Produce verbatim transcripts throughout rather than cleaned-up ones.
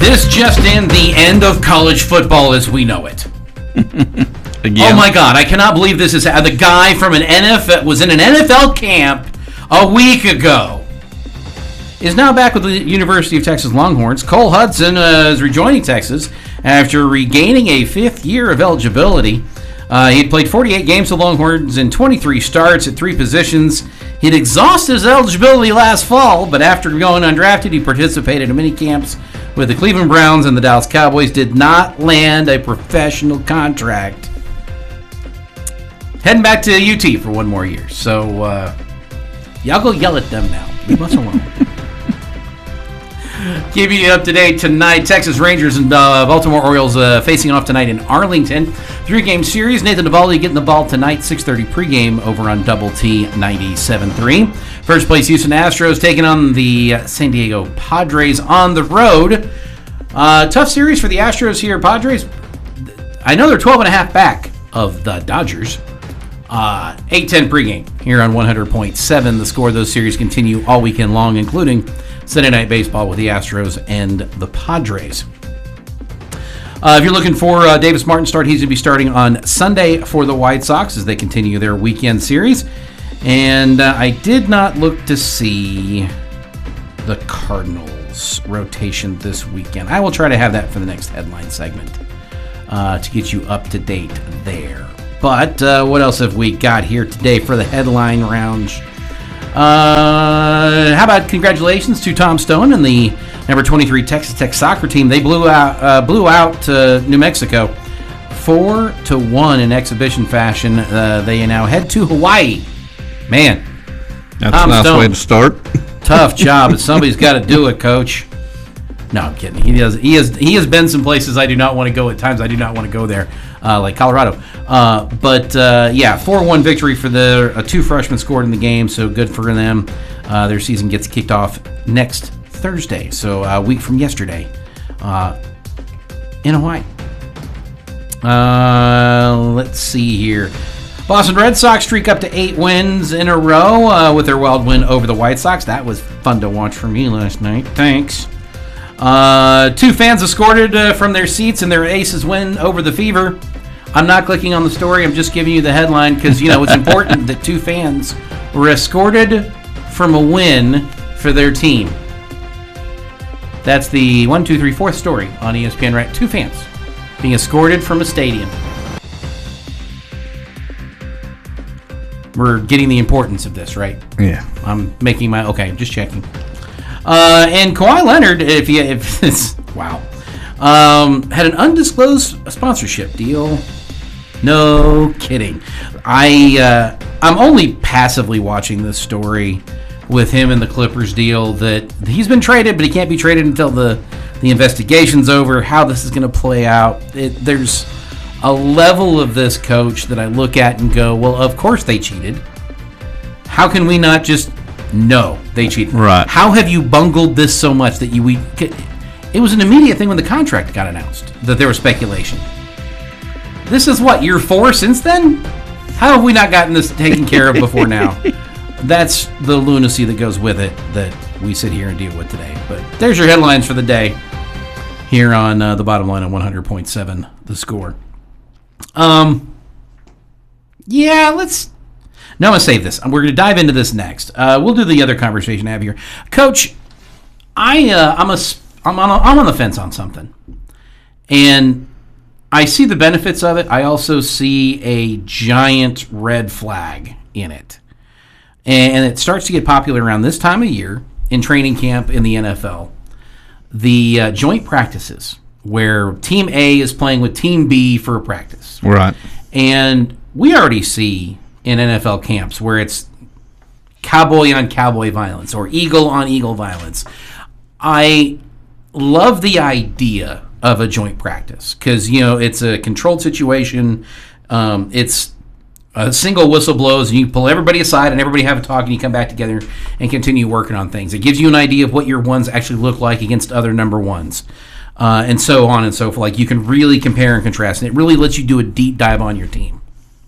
This just in, the end of college football as we know it. Again. Oh my God, I cannot believe this is the guy from an N F L was in an N F L camp a week ago. Is now back with the University of Texas Longhorns. Cole Hudson uh, is rejoining Texas after regaining a fifth year of eligibility. Uh, he had played forty-eight games with Longhorns in twenty-three starts at three positions. He'd exhausted his eligibility last fall, but after going undrafted, he participated in many camps with the Cleveland Browns and the Dallas Cowboys. Did not land a professional contract. Heading back to U T for one more year. So, uh, y'all go yell at them now. Leave us alone. Keeping you up to date tonight, Texas Rangers and uh, Baltimore Orioles uh, facing off tonight in Arlington. Three-game series. Nathan Eovaldi getting the ball tonight, six thirty pregame over on Double T ninety-seven point three. First place Houston Astros taking on the San Diego Padres on the road. Uh, tough series for the Astros here. Padres, I know they're twelve and a half back of the Dodgers. Uh, eight ten pregame here on one hundred point seven. The score of those series continue all weekend long, including Sunday Night Baseball with the Astros and the Padres. Uh, if you're looking for uh, Davis Martin start, he's going to be starting on Sunday for the White Sox as they continue their weekend series. And uh, I did not look to see the Cardinals rotation this weekend. I will try to have that for the next headline segment uh, to get you up to date there. But uh, what else have we got here today for the headline round? Uh, how about congratulations to Tom Stone and the number twenty-three Texas Tech soccer team. They blew out uh, blew out uh, New Mexico four to one in exhibition fashion. Uh, they now head to Hawaii. Man, that's Tom a nice Stone, way to start. Tough job, but somebody's got to do it, Coach. No, I'm kidding. He does. He has. He has been some places I do not want to go. At times, I do not want to go there, uh, like Colorado. Uh, but uh, yeah, four one victory for the uh, two freshmen scored in the game. So good for them. Uh, their season gets kicked off next Thursday, so a week from yesterday, uh, in Hawaii. Uh, let's see here. Boston Red Sox streak up to eight wins in a row uh, with their wild win over the White Sox. That was fun to watch for me last night. Thanks. Uh, two fans escorted uh, from their seats in their Aces win over the Fever. I'm not clicking on the story. I'm just giving you the headline because, you know, it's important that two fans were escorted from a win for their team. That's the one, two, three, fourth story on E S P N, right? Two fans being escorted from a stadium. We're getting the importance of this, right? Yeah. I'm making my, okay, I'm just checking. Uh, and Kawhi Leonard, if you, if it's, wow, um, had an undisclosed sponsorship deal. No kidding. I, uh, I'm only passively watching this story with him and the Clippers deal that he's been traded, but he can't be traded until the, the investigation's over, how this is going to play out. It, there's a level of this, Coach, that I look at and go, well, of course they cheated. How can we not just know they cheated? Right. How have you bungled this so much that you we? It was an immediate thing when the contract got announced that there was speculation. This is what, year four since then? How have we not gotten this taken care of before now? That's the lunacy that goes with it that we sit here and deal with today. But there's your headlines for the day here on uh, the bottom line on one hundred point seven, The Score. Um, yeah, let's. No, I'm gonna save this. We're gonna dive into this next. Uh, we'll do the other conversation I have here, Coach. I uh, I'm a I'm on a, I'm on the fence on something, and I see the benefits of it. I also see a giant red flag in it, and it starts to get popular around this time of year in training camp in the N F L. The uh, joint practices where Team A is playing with Team B for a practice. Right. And we already see in N F L camps where it's cowboy on cowboy violence or eagle on eagle violence. I love the idea of a joint practice because, you know, it's a controlled situation. Um, it's a single whistle blows and you pull everybody aside and everybody have a talk and you come back together and continue working on things. It gives you an idea of what your ones actually look like against other number ones. Uh, and so on and so forth. Like, you can really compare and contrast, and it really lets you do a deep dive on your team.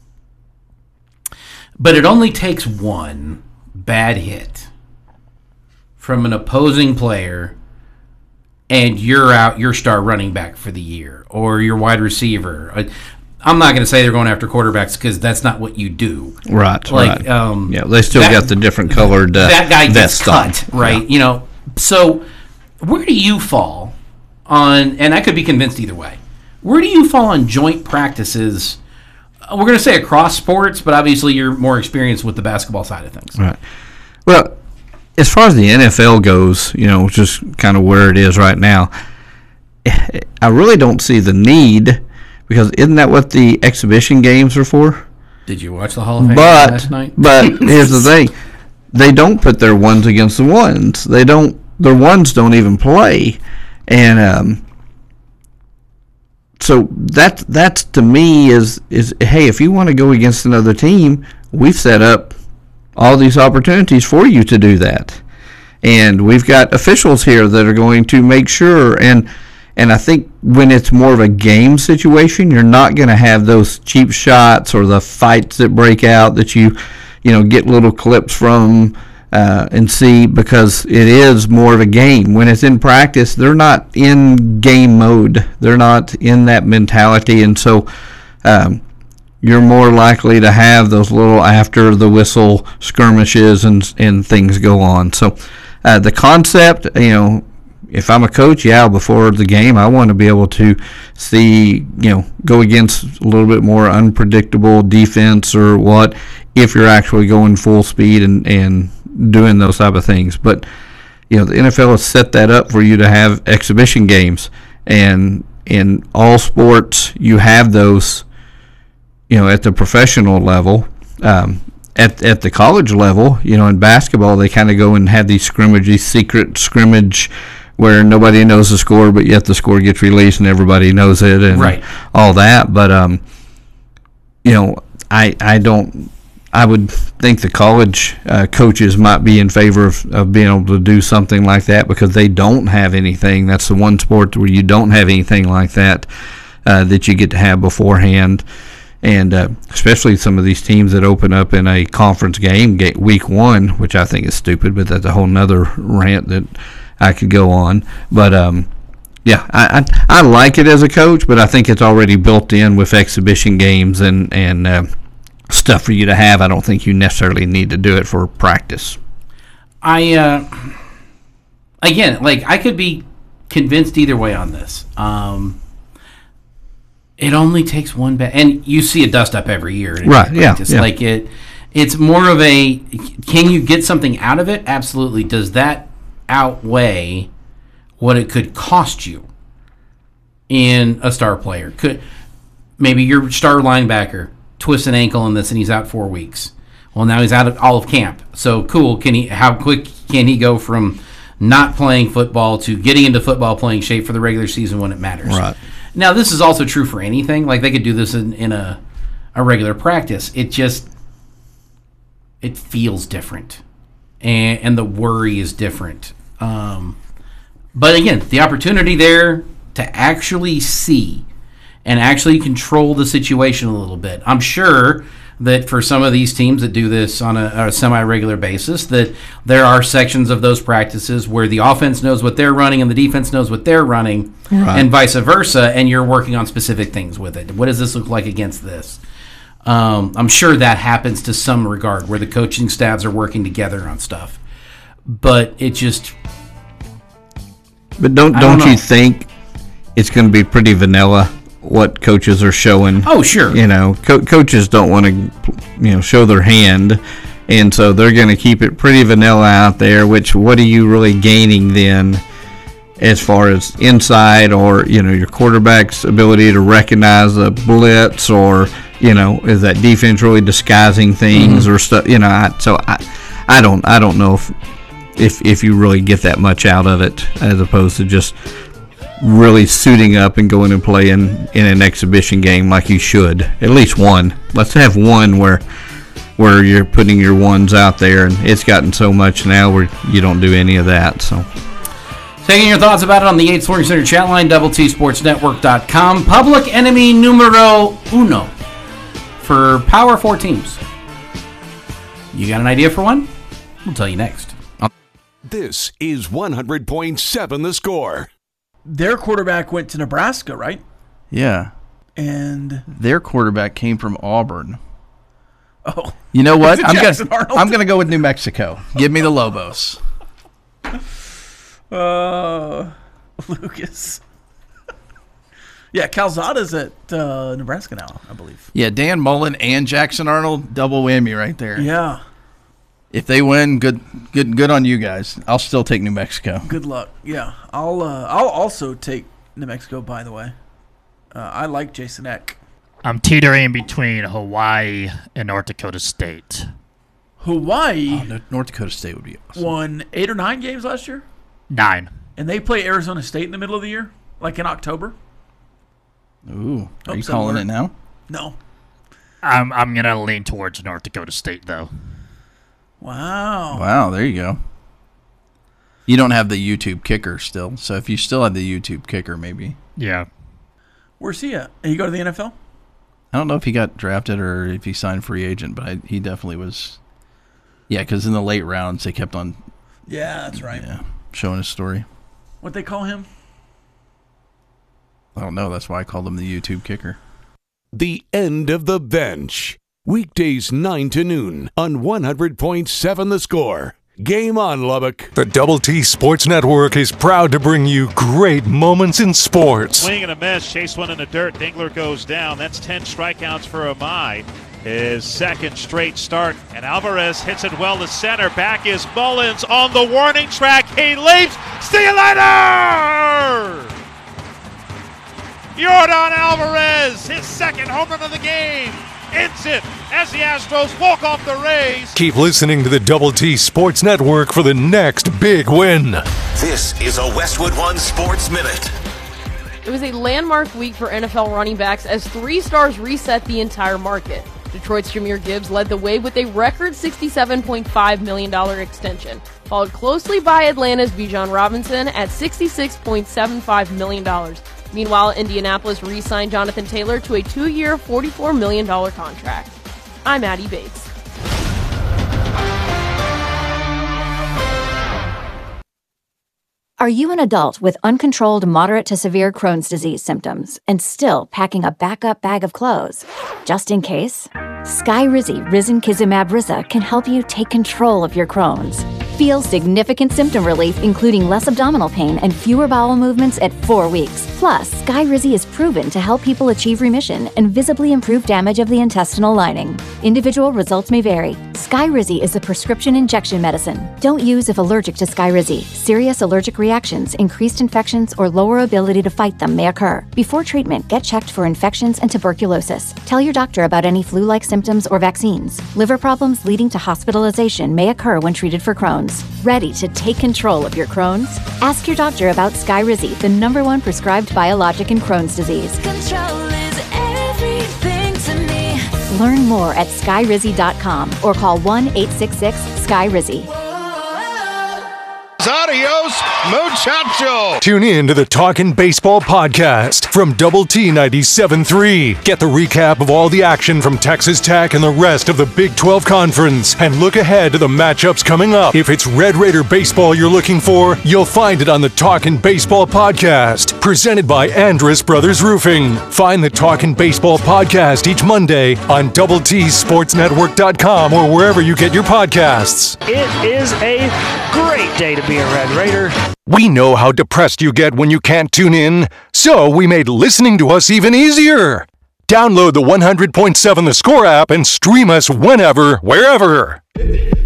But it only takes one bad hit from an opposing player and you're out your star running back for the year or your wide receiver. I'm not going to say they're going after quarterbacks because that's not what you do. Right, like, right. Um, yeah, they still that, got the different colored uh, that guy gets cut, on. right? Yeah. You know, so where do you fall on? And I could be convinced either way. Where do you fall on joint practices? We're going to say across sports, but obviously you're more experienced with the basketball side of things. Right. Well, as far as the N F L goes, you know, just kind of where it is right now, I really don't see the need because isn't that what the exhibition games are for? Did you watch the Hall of Fame but, last night? But here's the thing. They don't put their ones against the ones. They don't. Their ones don't even play. And um, so that that's to me is is hey, if you want to go against another team, we've set up all these opportunities for you to do that, and we've got officials here that are going to make sure. And and I think when it's more of a game situation, you're not going to have those cheap shots or the fights that break out that you you know get little clips from. Uh, and see, because it is more of a game. When it's in practice, they're not in game mode. They're not in that mentality, and so um, you're more likely to have those little after the whistle skirmishes and and things go on. So uh, the concept, you know, if I'm a coach, yeah, before the game, I want to be able to see, you know, go against a little bit more unpredictable defense or what if you're actually going full speed and and doing those type of things. But you know, the N F L has set that up for you to have exhibition games, and in all sports you have those, you know, at the professional level. Um, at at the college level, you know, in basketball they kind of go and have these scrimmage, these secret scrimmage where nobody knows the score, but yet the score gets released and everybody knows it, and right. all that. But um, you know, I I don't. I would think the college uh, coaches might be in favor of, of being able to do something like that because they don't have anything. That's the one sport where you don't have anything like that uh, that you get to have beforehand. And uh, especially some of these teams that open up in a conference game week one, which I think is stupid, but that's a whole nother rant that I could go on. But, um, yeah, I, I I like it as a coach, but I think it's already built in with exhibition games and, and uh, stuff for you to have. I don't think you necessarily need to do it for practice. I, uh, again, like, I could be convinced either way on this. Um, it only takes one bad, and you see it dust up every year. Right, yeah, yeah. Like, it, it's more of a, can you get something out of it? Absolutely. Does that outweigh what it could cost you in a star player? Could, maybe your star linebacker twists an ankle in this and he's out four weeks. Well, now he's out of all of camp. So cool. Can he? How quick can he go from not playing football to getting into football playing shape for the regular season when it matters? Right. Now this is also true for anything. Like they could do this in, in a a regular practice. It just it feels different, and and the worry is different. Um, but again, the opportunity there to actually see and actually control the situation a little bit. I'm sure that for some of these teams that do this on a, a semi-regular basis, that there are sections of those practices where the offense knows what they're running and the defense knows what they're running, right. and vice versa, and you're working on specific things with it. What does this look like against this? Um, I'm sure that happens to some regard where the coaching staffs are working together on stuff. But it just... But don't, don't, don't you think it's going to be pretty vanilla what coaches are showing? Oh, sure. You know, co- coaches don't want to, you know, show their hand, and so they're going to keep it pretty vanilla out there, which what are you really gaining then as far as inside or, you know, your quarterback's ability to recognize a blitz or, you know, is that defense really disguising things mm-hmm. or stuff, you know, I, so I, I don't, I don't know if, if, if you really get that much out of it as opposed to just really suiting up and going and playing in an exhibition game like you should. At least one. Let's have one where where you're putting your ones out there, and it's gotten so much now where you don't do any of that. So, taking your thoughts about it on the Yates Flooring Center chat line, double T sports network dot com. Public enemy numero uno for Power Four teams. You got an idea for one? We'll tell you next. This is one hundred point seven The Score. their quarterback went to Nebraska, right? Yeah. And their quarterback came from Auburn. Oh. You know what? I'm Jackson gonna Arnold? I'm gonna go with New Mexico. Give me the Lobos. Uh, Lucas. Yeah, Calzada's at uh, Nebraska now, I believe. Yeah, Dan Mullen and Jackson Arnold, double whammy right there. Yeah. If they win, good, good, good on you guys. I'll still take New Mexico. Good luck. Yeah, I'll. Uh, I'll also take New Mexico. By the way, uh, I like Jason Eck. I'm teetering between Hawaii and North Dakota State. Hawaii Oh, no, North Dakota State would be awesome. won eight or nine games last year, Nine. and they play Arizona State in the middle of the year, like in October. Ooh, are you Oops, calling alert. it now? No. I'm I'm gonna lean towards North Dakota State though. Wow. Wow, there you go. You don't have the YouTube kicker still, so if you still have the YouTube kicker, maybe. Yeah. Where's he at? He go to the N F L? I don't know if he got drafted or if he signed free agent, but I, he definitely was. Yeah, because in the late rounds they kept on. Yeah, that's right. Yeah, showing his story. What they call him? I don't know. That's why I called him the YouTube kicker. The End of the Bench. Weekdays nine to noon on one hundred point seven The Score. Game on, Lubbock. The Double T Sports Network is proud to bring you great moments in sports. Swing and a miss. Chase one in the dirt. Dingler goes down. That's ten strikeouts for Amai. His second straight start. And Alvarez hits it well to center. Back is Mullins on the warning track. He leaps. See you later! Yordan Alvarez, his second home run of the game. Ends it as the Astros walk off the Rays. Keep listening to the Double T Sports Network for the next big win. This is a Westwood One Sports Minute. It was a landmark week for N F L running backs as three stars reset the entire market. Detroit's Jahmyr Gibbs led the way with a record sixty-seven point five million dollars extension, followed closely by Atlanta's Bijan Robinson at sixty-six point seven five million dollars. Meanwhile, Indianapolis re-signed Jonathan Taylor to a two-year, forty-four million dollars contract. I'm Addie Bates. Are you an adult with uncontrolled moderate to severe Crohn's disease symptoms and still packing a backup bag of clothes? Just in case? Skyrizi Risankizumab Riza can help you take control of your Crohn's. Feel significant symptom relief, including less abdominal pain and fewer bowel movements at four weeks. Plus, Skyrizi is proven to help people achieve remission and visibly improve damage of the intestinal lining. Individual results may vary. Skyrizi is a prescription injection medicine. Don't use if allergic to Skyrizi. Serious allergic reactions, increased infections, or lower ability to fight them may occur. Before treatment, get checked for infections and tuberculosis. Tell your doctor about any flu-like symptoms or vaccines. Liver problems leading to hospitalization may occur when treated for Crohn's. Ready to take control of your Crohn's? Ask your doctor about Skyrizi, the number one prescribed biologic in Crohn's disease. Control is everything to me. Learn more at skyrizi dot com or call one eight six six Skyrizi. Adios, muchacho. Tune in to the Talkin' Baseball podcast from Double T ninety-seven point three. Get the recap of all the action from Texas Tech and the rest of the Big twelve Conference. And look ahead to the matchups coming up. If it's Red Raider baseball you're looking for, you'll find it on the Talkin' Baseball podcast, presented by Andrus Brothers Roofing. Find the Talkin' Baseball podcast each Monday on double T sports network dot com or wherever you get your podcasts. It is a great day to be a Red Raider. We know how depressed you get when you can't tune in, so we made listening to us even easier. Download the one hundred point seven The Score app and stream us whenever, wherever.